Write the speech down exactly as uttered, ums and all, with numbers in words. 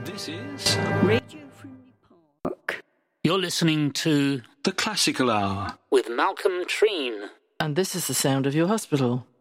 This is Radio Friendly Park. You're listening to The Classical Hour with Malcolm Treen. And this is the sound of your hospital.